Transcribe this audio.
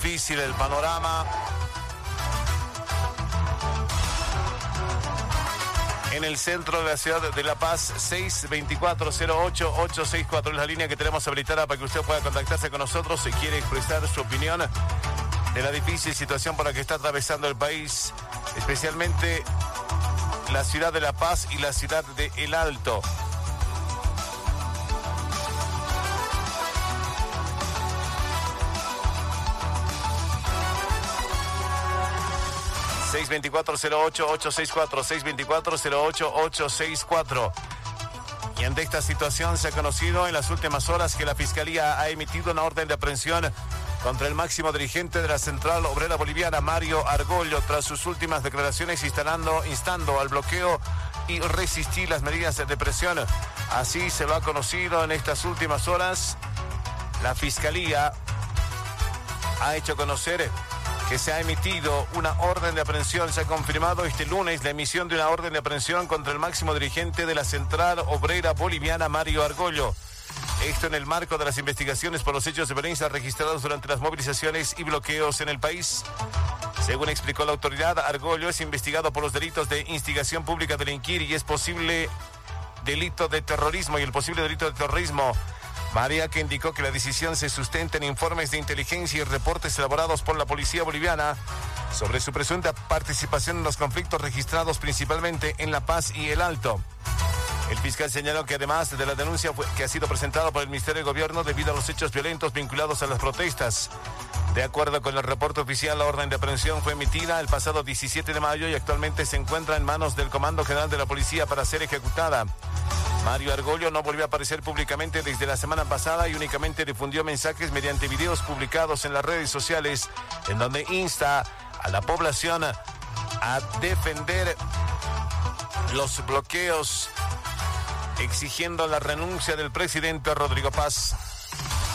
difícil el panorama. En el centro de la ciudad de La Paz, 624-08-864 es la línea que tenemos habilitada para que usted pueda contactarse con nosotros si quiere expresar su opinión de la difícil situación por la que está atravesando el país, especialmente la ciudad de La Paz y la ciudad de El Alto. (624-08-864) 624-08-864. Y ante esta situación se ha conocido en las últimas horas que la Fiscalía ha emitido una orden de aprehensión contra el máximo dirigente de la Central Obrera Boliviana, Mario Argollo, tras sus últimas declaraciones instando al bloqueo y resistir las medidas de presión. Así se lo ha conocido en estas últimas horas. La Fiscalía ha hecho conocer que se ha emitido una orden de aprehensión. Se ha confirmado este lunes la emisión de una orden de aprehensión contra el máximo dirigente de la Central Obrera Boliviana, Mario Argollo. Esto en el marco de las investigaciones por los hechos de violencia registrados durante las movilizaciones y bloqueos en el país. Según explicó la autoridad, Argollo es investigado por los delitos de instigación pública a delinquir y es posible delito de terrorismo y el posible delito de terrorismo. María, que indicó que la decisión se sustenta en informes de inteligencia y reportes elaborados por la policía boliviana sobre su presunta participación en los conflictos registrados principalmente en La Paz y El Alto. El fiscal señaló que además de la denuncia que ha sido presentada por el Ministerio de Gobierno debido a los hechos violentos vinculados a las protestas. De acuerdo con el reporte oficial, la orden de aprehensión fue emitida el pasado 17 de mayo y actualmente se encuentra en manos del Comando General de la Policía para ser ejecutada. Mario Argollo no volvió a aparecer públicamente desde la semana pasada y únicamente difundió mensajes mediante videos publicados en las redes sociales en donde insta a la población a defender los bloqueos, exigiendo la renuncia del presidente Rodrigo Paz.